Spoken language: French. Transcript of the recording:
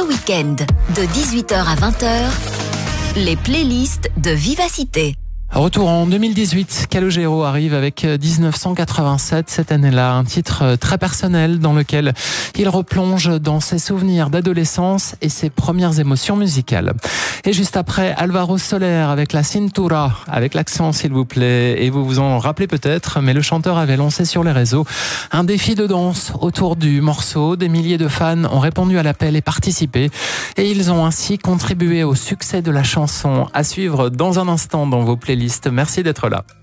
le week-end, de 18h à 20h, les playlists de Vivacité. Retour en 2018, Calogero arrive avec 1987 cette année-là, un titre très personnel dans lequel il replonge dans ses souvenirs d'adolescence et ses premières émotions musicales. Et juste après, Alvaro Soler avec la Cintura, avec l'accent s'il vous plaît, et vous vous en rappelez peut-être, mais le chanteur avait lancé sur les réseaux un défi de danse autour du morceau. Des milliers de fans ont répondu à l'appel et participé, et ils ont ainsi contribué au succès de la chanson. À suivre dans un instant dans vos playlists. Merci d'être là.